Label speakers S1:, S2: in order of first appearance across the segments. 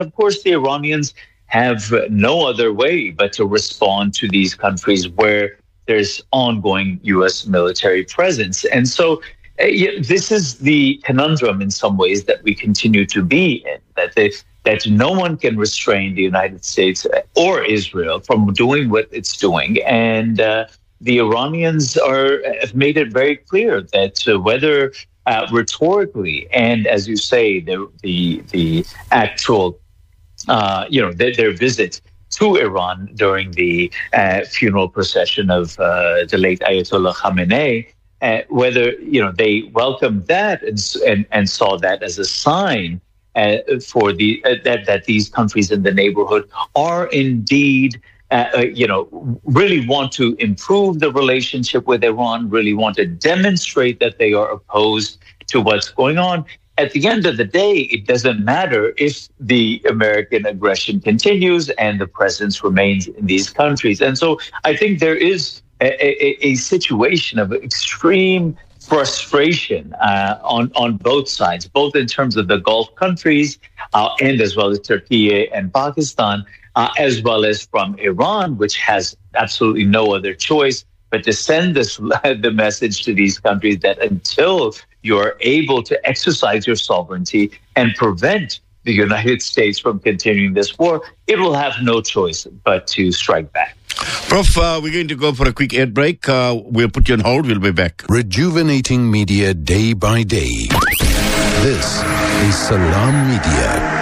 S1: of course, the Iranians have no other way but to respond to these countries where there's ongoing U.S. military presence. And so this is the conundrum in some ways that we continue to be in, that no one can restrain the United States or Israel from doing what it's doing. And the Iranians have made it very clear that whether rhetorically and, as you say, the actual, their visit to Iran during the funeral procession of the late Ayatollah Khamenei, whether they welcomed that and saw that as a sign for that these countries in the neighborhood are indeed really want to improve the relationship with Iran, really want to demonstrate that they are opposed to what's going on. At the end of the day, it doesn't matter if the American aggression continues and the presence remains in these countries. And so I think there is a situation of extreme frustration on both sides, both in terms of the Gulf countries and as well as Turkey and Pakistan, as well as from Iran, which has absolutely no other choice but to send the message to these countries that until you're able to exercise your sovereignty and prevent the United States from continuing this war, it will have no choice but to strike back.
S2: Prof, we're going to go for a quick ad break. We'll put you on hold. We'll be back.
S3: Rejuvenating media day by day. This is Salam Media.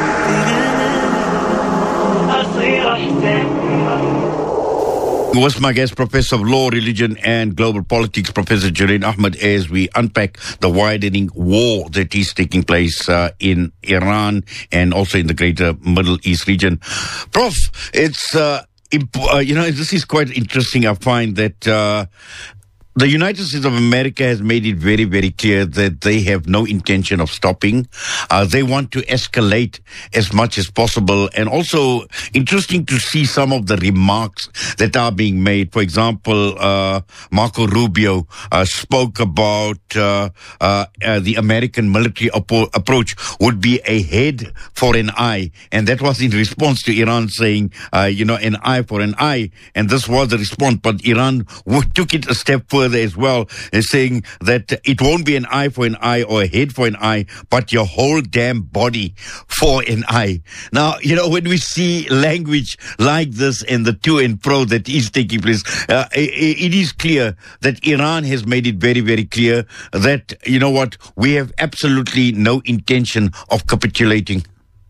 S2: Was my guest, Professor of Law, Religion and Global Politics, Professor Jerain Ahmed, as we unpack the widening war that is taking place in Iran and also in the greater Middle East region. Prof, it's, this is quite interesting. I find that the United States of America has made it very, very clear that they have no intention of stopping. They want to escalate as much as possible. And also interesting to see some of the remarks that are being made. For example, Marco Rubio spoke about the American military approach would be a head for an eye. And that was in response to Iran saying, an eye for an eye. And this was the response. But Iran took it a step further as well, saying that it won't be an eye for an eye or a head for an eye, but your whole damn body for an eye. Now, when we see language like this and the to and fro that is taking place, it is clear that Iran has made it very, very clear that, we have absolutely no intention of capitulating.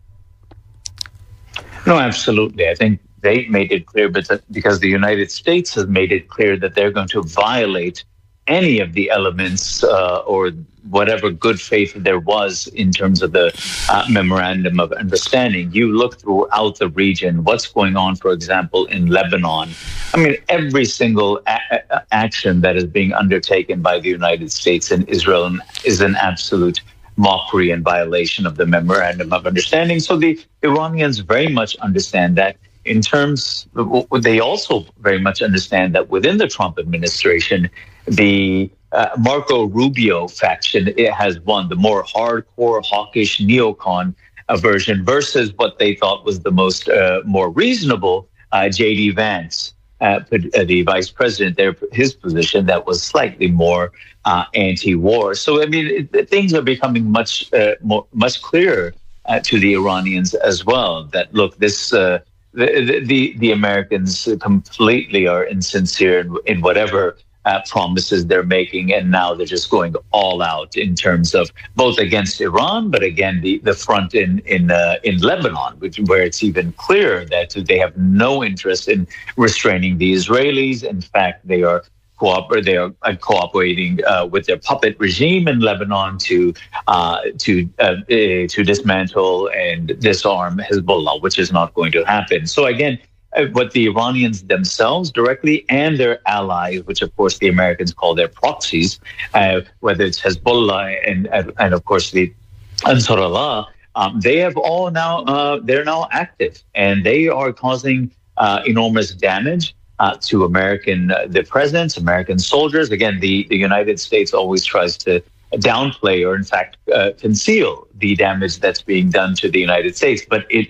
S1: No, absolutely. I think they made it clear, but because the United States has made it clear that they're going to violate any of the elements or whatever good faith there was in terms of the memorandum of understanding. You look throughout the region, what's going on, for example, in Lebanon. I mean, every single action that is being undertaken by the United States and Israel is an absolute mockery and violation of the memorandum of understanding. So the Iranians very much understand that. In terms, they also very much understand that within the Trump administration, the Marco Rubio faction has won, the more hardcore, hawkish neocon version versus what they thought was the most more reasonable J.D. Vance, the vice president there, his position that was slightly more anti-war. So, I mean, things are becoming much clearer to the Iranians as well, that, look, this... The Americans completely are insincere in whatever promises they're making, and now they're just going all out in terms of both against Iran, but again the front in Lebanon, where it's even clearer that they have no interest in restraining the Israelis. In fact, they are cooperating with their puppet regime in Lebanon to dismantle and disarm Hezbollah, which is not going to happen. So again, what the Iranians themselves directly and their allies, which of course the Americans call their proxies, whether it's Hezbollah and of course the Ansarullah, they have all now they're now active, and they are causing enormous damage to the presidents, American soldiers. Again, the United States always tries to downplay or, in fact, conceal the damage that's being done to the United States. But it